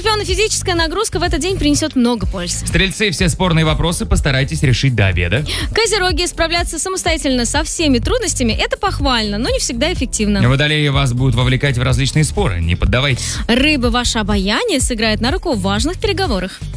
Скорпионы, физическая нагрузка в этот день принесет много пользы. Стрельцы, все спорные вопросы постарайтесь решить до обеда. Козероги, справляться самостоятельно со всеми трудностями – это похвально, но не всегда эффективно. Водолеи вас будут вовлекать в различные споры, не поддавайтесь. Рыбы, ваше обаяние сыграет на руку в важных переговорах.